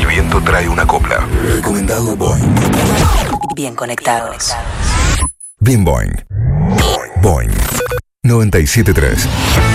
viento trae una copla. Recomendado Boing. Bien conectados. Bien Boing. Boing 97.3.